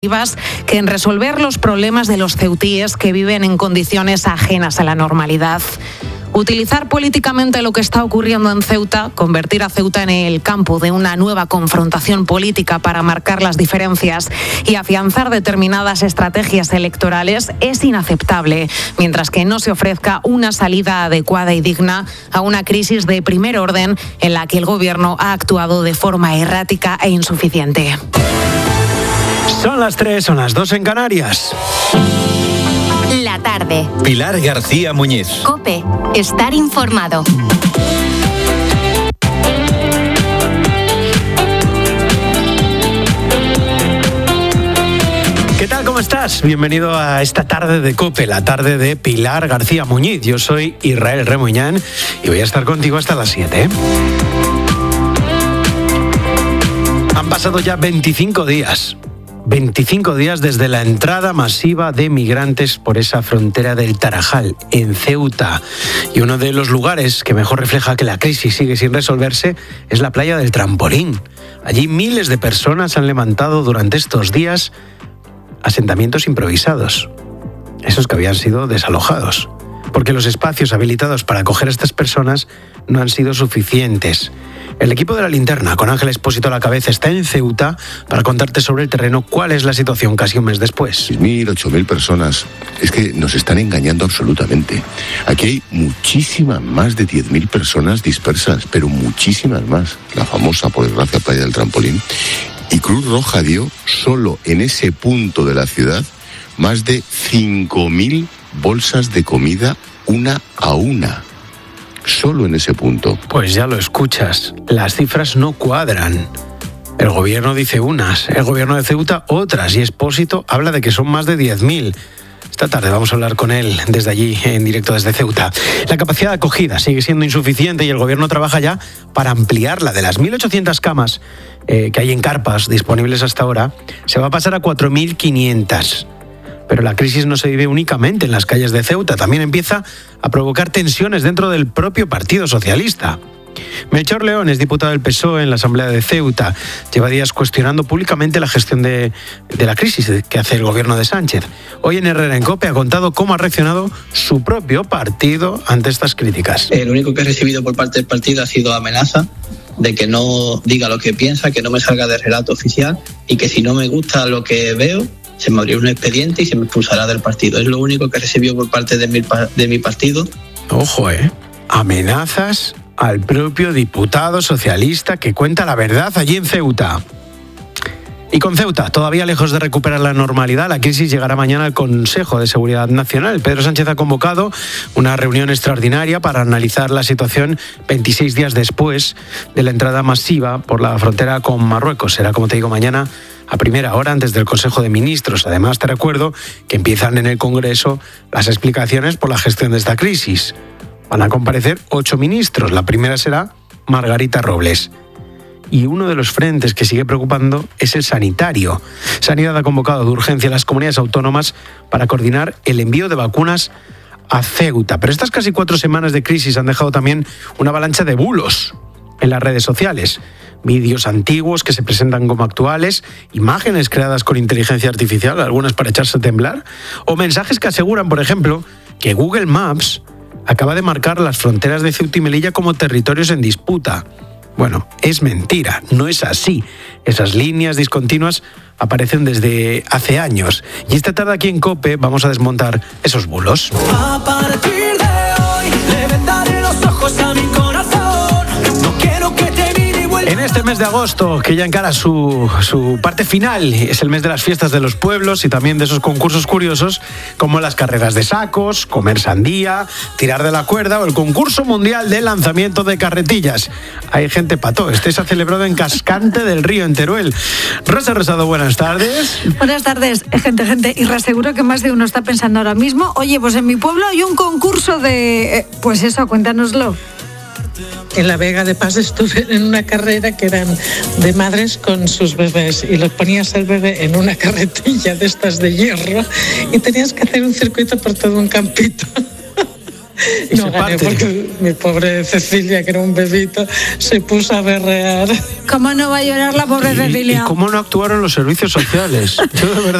que en resolver los problemas de los ceutíes que viven en condiciones ajenas a la normalidad. Utilizar políticamente lo que está ocurriendo en Ceuta, convertir a Ceuta en el campo de una nueva confrontación política para marcar las diferencias y afianzar determinadas estrategias electorales es inaceptable, mientras que no se ofrezca una salida adecuada y digna a una crisis de primer orden en la que el gobierno ha actuado de forma errática e insuficiente. Son las 3, son las 2 en Canarias. La tarde. Pilar García Muñiz. COPE. Estar informado. ¿Qué tal? ¿Cómo estás? Bienvenido a esta tarde de COPE, la tarde de Pilar García Muñiz. Yo soy Israel Remuñán y voy a estar contigo hasta las 7. Han pasado ya 25 días. 25 días desde la entrada masiva de migrantes por esa frontera del Tarajal, en Ceuta. Y uno de los lugares que mejor refleja que la crisis sigue sin resolverse es la playa del Trampolín. Allí miles de personas han levantado durante estos días asentamientos improvisados, esos que habían sido desalojados, porque los espacios habilitados para acoger a estas personas no han sido suficientes. El equipo de La Linterna, con Ángel Expósito a la cabeza, está en Ceuta para contarte sobre el terreno cuál es la situación casi un mes después. 6.000, 8.000 personas. Es que nos están engañando absolutamente. Aquí hay muchísimas más de 10.000 personas dispersas, pero muchísimas más. La famosa, por desgracia, playa del Trampolín. Y Cruz Roja dio, solo en ese punto de la ciudad, más de 5.000 bolsas de comida una a una. Solo en ese punto. Pues ya lo escuchas, las cifras no cuadran. El gobierno dice unas, el gobierno de Ceuta otras, y Expósito habla de que son más de 10.000. Esta tarde vamos a hablar con él desde allí, en directo desde Ceuta. La capacidad de acogida sigue siendo insuficiente y el gobierno trabaja ya para ampliarla. De las 1.800 camas que hay en carpas disponibles hasta ahora, se va a pasar a 4.500. Pero la crisis no se vive únicamente en las calles de Ceuta, también empieza a provocar tensiones dentro del propio Partido Socialista. Melchor León es diputado del PSOE en la Asamblea de Ceuta. Lleva días cuestionando públicamente la gestión de la crisis que hace el gobierno de Sánchez. Hoy en Herrera en COPE ha contado cómo ha reaccionado su propio partido ante estas críticas. Lo único que he recibido por parte del partido ha sido amenaza de que no diga lo que piensa, que no me salga del relato oficial y que si no me gusta lo que veo, se me abrirá un expediente y se me expulsará del partido. Es lo único que recibió por parte de mi partido. Ojo, amenazas al propio diputado socialista que cuenta la verdad allí en Ceuta. Y con Ceuta, todavía lejos de recuperar la normalidad, la crisis llegará mañana al Consejo de Seguridad Nacional. Pedro Sánchez ha convocado una reunión extraordinaria para analizar la situación 26 días después de la entrada masiva por la frontera con Marruecos. Será, como te digo, mañana a primera hora antes del Consejo de Ministros. Además, te recuerdo que empiezan en el Congreso las explicaciones por la gestión de esta crisis. Van a comparecer 8 ministros. La primera será Margarita Robles. Y uno de los frentes que sigue preocupando es el sanitario. Sanidad ha convocado de urgencia a las comunidades autónomas para coordinar el envío de vacunas a Ceuta. Pero estas casi 4 semanas de crisis han dejado también una avalancha de bulos en las redes sociales. Vídeos antiguos que se presentan como actuales, imágenes creadas con inteligencia artificial, algunas para echarse a temblar, o mensajes que aseguran, por ejemplo, que Google Maps acaba de marcar las fronteras de Ceuta y Melilla como territorios en disputa. Bueno, es mentira, no es así. Esas líneas discontinuas aparecen desde hace años. Y esta tarde aquí en COPE vamos a desmontar esos bulos. A partir de hoy le vendaré los ojos a mi corazón. No quiero que te mire y vuelva. En este mes de agosto, que ya encara su parte final, es el mes de las fiestas de los pueblos y también de esos concursos curiosos como las carreras de sacos, comer sandía, tirar de la cuerda o el concurso mundial de lanzamiento de carretillas. Hay gente pató. Este se ha celebrado en Cascante del Río, en Teruel. Rosa Rosado, buenas tardes. Buenas tardes, gente. Y reaseguro que más de uno está pensando ahora mismo, oye, pues en mi pueblo hay un concurso de... pues eso, cuéntanoslo. En la Vega de Paz estuve en una carrera que eran de madres con sus bebés y los ponías el bebé en una carretilla de estas de hierro y tenías que hacer un circuito por todo un campito. Y No se gané parte. porque mi pobre Cecilia, que era un bebito, se puso a berrear. ¿Cómo no va a llorar la pobre ¿Y Cecilia? cómo no actuaron los servicios sociales? Yo de verdad